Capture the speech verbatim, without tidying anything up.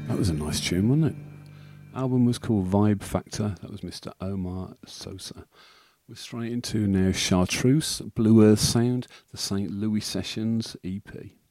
That was a nice tune, wasn't it? Album was called Vibe Factor. That was Mister Omar Sosa. We're straight into now Chartreuse, Blue Earth Sound, the Saint Louis Sessions E P.